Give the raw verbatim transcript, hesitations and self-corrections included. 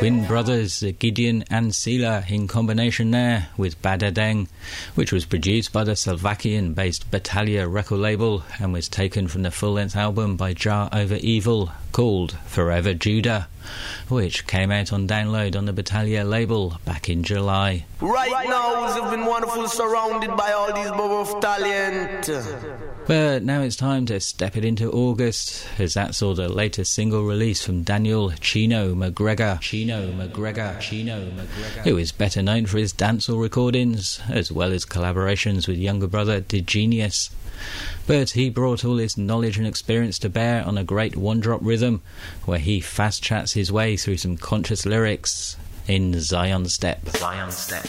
twin brothers Gideon and Sila in combination there with Badadeng, which was produced by the Slovakian-based Battaglia record label and was taken from the full-length album by Jar Over Evil called Forever Judah, which came out on download on the Battaglia label back in July. Right now we've been wonderful, surrounded by all these bubble of talent. But now it's time to step it into August, as that saw the latest single release from Daniel Chino McGregor. Chino McGregor. Chino McGregor. Who is better known for his dancehall recordings, as well as collaborations with younger brother DeGenius. But he brought all his knowledge and experience to bear on a great one-drop rhythm, where he fast chats his way through some conscious lyrics in Zion Step. Zion Step.